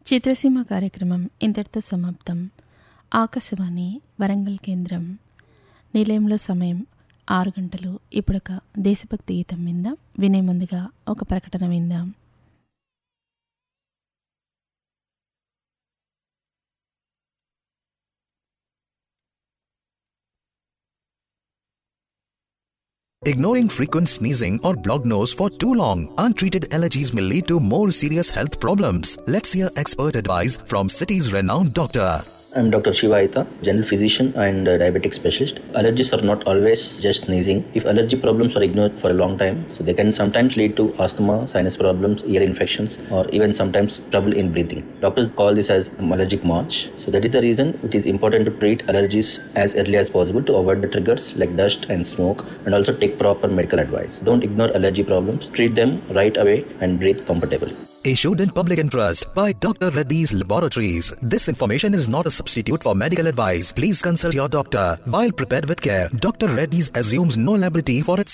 చిత్రసీమ కార్యక్రమం ఇంతటితో సమాప్తం. ఆకాశవాణి వరంగల్ కేంద్రం. నిలయంలో సమయం 6 గంటలు. ఇప్పుడొక దేశభక్తి గీతం విందాం. వినే ముందుగా ఒక ప్రకటన విందాం. Ignoring frequent sneezing or blocked nose for too long, untreated allergies may lead to more serious health problems. Let's hear expert advice from city's renowned doctor. I'm Dr. Shiva Aita, general physician and diabetic specialist. Allergies are not always just sneezing. If allergy problems are ignored for a long time, so they can sometimes lead to asthma, sinus problems, ear infections, or even sometimes trouble in breathing. Doctors call this as allergic march. So that is the reason it is important to treat allergies as early as possible to avoid the triggers like dust and smoke, and also take proper medical advice. Don't ignore allergy problems. Treat them right away and breathe comfortably. Issued in public interest by Dr. Reddy's Laboratories. This information is not a substitute for medical advice. Please consult your doctor. While prepared with care, Dr. Reddy's assumes no liability for its